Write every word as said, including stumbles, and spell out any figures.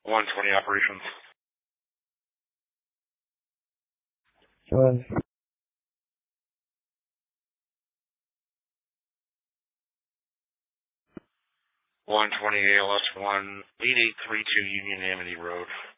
one twenty operations. One. one twenty A L S one, eight eight three two Union Amity Road.